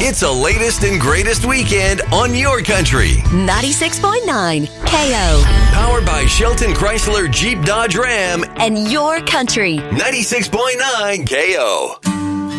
It's a latest and greatest weekend on your country. 96.9 KO. Powered by Shelton Chrysler Jeep Dodge Ram And your country. 96.9 KO.